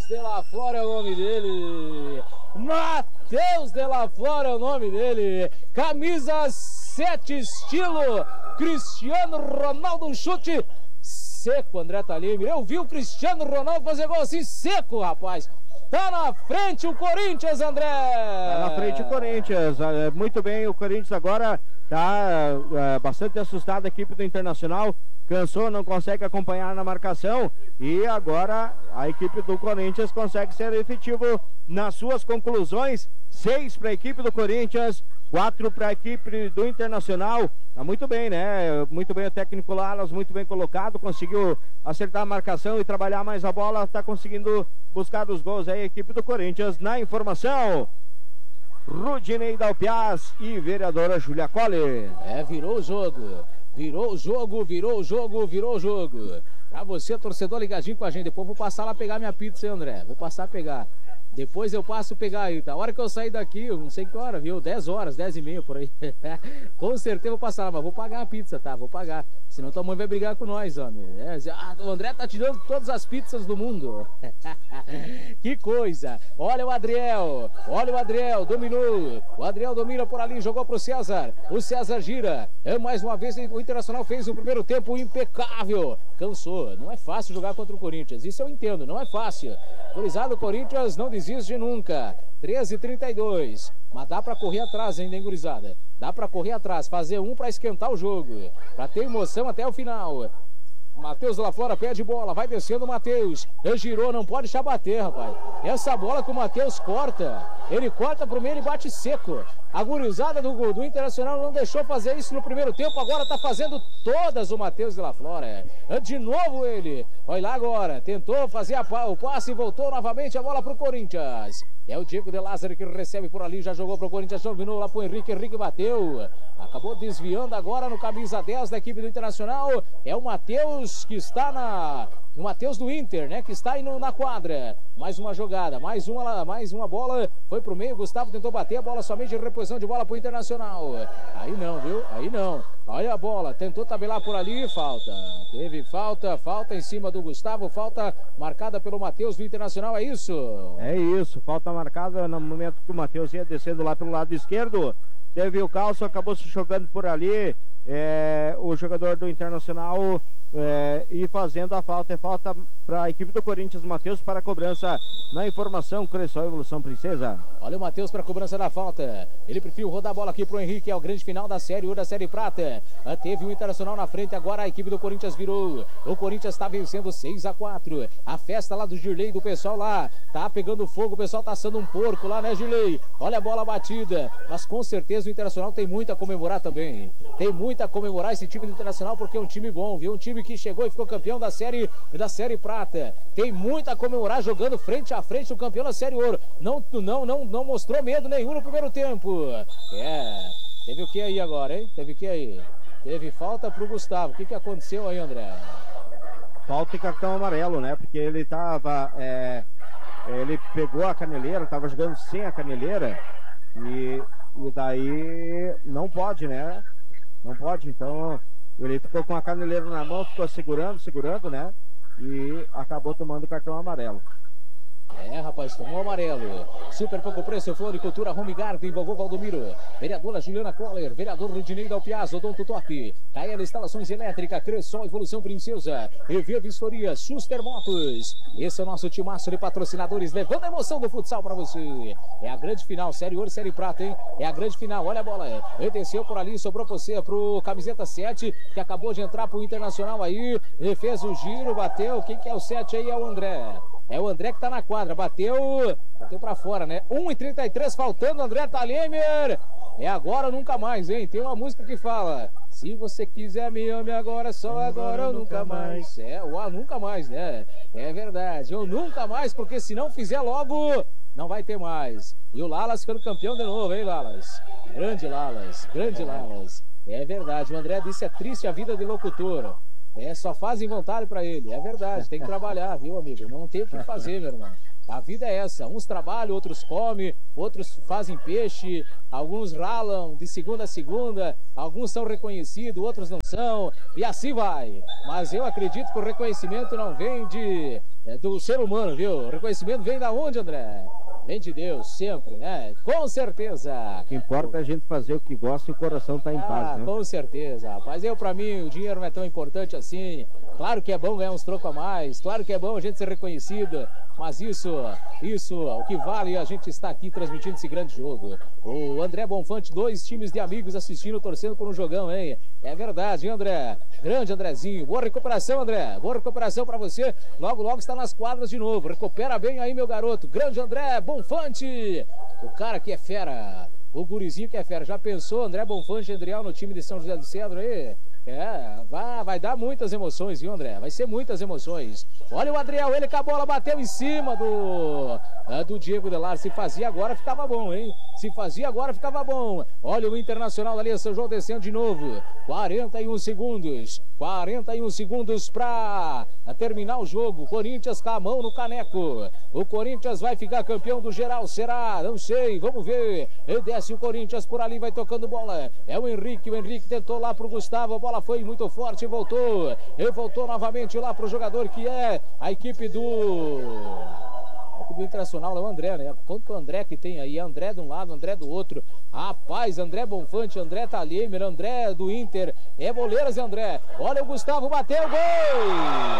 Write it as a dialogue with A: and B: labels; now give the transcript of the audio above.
A: Matheus de la Flora é o nome dele. Matheus de la Flora é o nome dele. Camisa 7, estilo Cristiano Ronaldo, um chute seco, André Talheime. Eu vi o Cristiano Ronaldo fazer gol assim seco, rapaz. Tá na frente o Corinthians, André.
B: Tá na frente o Corinthians. Muito bem, o Corinthians agora tá bastante assustado, a equipe do Internacional. Cansou, não consegue acompanhar na marcação. E agora a equipe do Corinthians consegue ser efetivo nas suas conclusões. 6 para a equipe do Corinthians, 4 para a equipe do Internacional. Tá muito bem, né? Muito bem o técnico Lalas, muito bem colocado. Conseguiu acertar a marcação e trabalhar mais a bola. Tá conseguindo buscar os gols aí a equipe do Corinthians. Na informação, Rudinei Dalpiaz e vereadora Júlia Colli.
A: Virou o jogo. Virou o jogo, virou o jogo, virou o jogo. Pra você, torcedor, ligadinho com a gente. Depois vou passar lá pegar minha pizza, hein, André? Vou passar a pegar. Depois eu passo a pegar aí, tá? A hora que eu sair daqui, eu não sei que hora, viu? 10 horas, 10 e meia por aí. Com certeza vou passar lá, mas vou pagar a pizza, tá? Vou pagar. Senão tua mãe vai brigar com nós, homem. O André tá te dando todas as pizzas do mundo. Que coisa. Olha o Adriel, dominou. O Adriel domina por ali, jogou pro César. O César gira. Mais uma vez o Internacional fez o primeiro tempo impecável. Cansou. Não é fácil jogar contra o Corinthians. Isso eu entendo, não é fácil. Gurizada, o Corinthians não desiste nunca. 13h32. Mas dá pra correr atrás ainda, hein, gurizada? Dá pra correr atrás, fazer um pra esquentar o jogo, pra ter emoção até o final. Matheus de la Flora pede bola, vai descendo o Matheus. Ele girou, não pode deixar bater, rapaz. Essa bola que o Matheus corta, ele corta pro meio e bate seco. A gurizada do Internacional não deixou fazer isso no primeiro tempo, agora tá fazendo todas o Matheus de la Flora. De novo ele, olha lá agora, tentou fazer o passe e voltou novamente a bola pro Corinthians. É o Diego de Lázaro que recebe por ali, já jogou pro Corinthians, dominou lá pro Henrique, Henrique bateu. Acabou desviando agora no camisa 10 da equipe do Internacional. É o Matheus que está o Matheus do Inter, né? Que está aí na quadra. Mais uma jogada, mais uma bola. Foi pro meio, Gustavo tentou bater a bola, somente de reposição de bola pro Internacional. Aí não, viu? Aí não. Olha a bola, tentou tabelar por ali, falta. Teve falta em cima do Gustavo, falta marcada pelo Matheus do Internacional, é isso?
B: É isso, falta marcada no momento que o Matheus ia descendo lá pelo lado esquerdo. Teve o calço, acabou se jogando por ali. O jogador do Internacional e fazendo a falta. É falta para a equipe do Corinthians. Matheus para a cobrança. Na informação, Cressol Evolução Princesa.
A: Olha o Matheus para a cobrança da falta. Ele preferiu rodar a bola aqui para o Henrique. É o grande final da Série 1 da Série Prata. Teve o Internacional na frente. Agora a equipe do Corinthians virou. O Corinthians está vencendo 6-4. A festa lá do Girley, do pessoal lá. Tá pegando fogo. O pessoal tá assando um porco lá, né, Girley? Olha a bola batida. Mas com certeza o Internacional tem muito a comemorar também. Tem muito a comemorar esse time do Internacional, porque é um time bom, viu? Um time que chegou e ficou campeão da série Prata. Tem muito a comemorar jogando frente a frente o campeão da Série Ouro. Não mostrou medo nenhum no primeiro tempo. Teve o que aí agora, hein? Teve falta pro Gustavo. O que aconteceu aí, André?
B: Falta e cartão amarelo, né? Porque ele tava... ele pegou a caneleira, tava jogando sem a caneleira e daí não pode, né? Não pode, então ele ficou com a caneleira na mão, ficou segurando, né? E acabou tomando cartão amarelo.
A: Rapaz, tomou amarelo. Super pouco preço, Floricultura Home Garden, vovô Valdomiro. Vereadora Juliana Coller, vereador Rudinei Dalpiaz, Odonto Top. KL Instalações Elétrica, Cressol Evolução Princesa. EV Vistoria, Schuster Motos. Esse é o nosso timaço de patrocinadores, levando a emoção do futsal pra você. É a grande final, Série Ouro, Série Prata, hein? É a grande final, olha a bola. Ele desceu por ali, sobrou pra você, pro camiseta 7, que acabou de entrar pro Internacional aí. Ele fez o giro, bateu. Quem que é o 7 aí? É o André. É o André que tá na quadra, bateu pra fora, né? 1h33 faltando, André Talhemer. É agora ou nunca mais, hein? Tem uma música que fala: se você quiser me ame agora, só agora ou nunca mais. Nunca mais, né? É verdade, ou nunca mais, porque se não fizer logo, não vai ter mais. E o Lalas ficando campeão de novo, hein, Lalas? Grande Lalas. É verdade, o André disse: é triste a vida de locutor. Só fazem vontade pra ele, é verdade, tem que trabalhar, viu, amigo? Não tem o que fazer, meu irmão. A vida é essa, uns trabalham, outros comem, outros fazem peixe, alguns ralam de segunda a segunda, alguns são reconhecidos, outros não são, e assim vai. Mas eu acredito que o reconhecimento não vem de do ser humano, viu? O reconhecimento vem da onde, André? Vem de Deus, sempre, né? Com certeza.
B: O que importa é a gente fazer o que gosta e o coração tá em paz, né?
A: Com certeza, rapaz. Pra mim, o dinheiro não é tão importante assim. Claro que é bom ganhar uns trocos a mais, claro que é bom a gente ser reconhecido, mas isso, o que vale é a gente estar aqui transmitindo esse grande jogo. O André Bonfante, 2 times de amigos assistindo, torcendo por um jogão, hein? É verdade, hein, André? Grande Andrezinho. Boa recuperação, André. Boa recuperação pra você. Logo, logo está nas quadras de novo. Recupera bem aí, meu garoto. Grande André Bonfante. O cara que é fera. O gurizinho que é fera. Já pensou, André Bonfante e Adriel no time de São José do Cedro aí? Vai dar muitas emoções, viu, André? Vai ser muitas emoções. Olha o Adriel, ele com a bola bateu em cima do Diego Delar. Se fazia agora, ficava bom, hein? Se fazia agora, ficava bom. Olha o Internacional ali, São João descendo de novo. 41 segundos. 41 segundos para terminar o jogo. Corinthians com a mão no caneco. O Corinthians vai ficar campeão do geral, será? Não sei, vamos ver. Ele desce o Corinthians por ali, vai tocando bola. É o Henrique tentou lá pro Gustavo, a bola foi muito forte e voltou. Ele voltou novamente lá pro jogador que é a equipe do Internacional, é o André, né? Quanto André que tem aí, André de um lado, André do outro. Rapaz, André Bonfante, André Thalhemer, André do Inter, Boleiras e André. Olha o Gustavo, bateu, gol!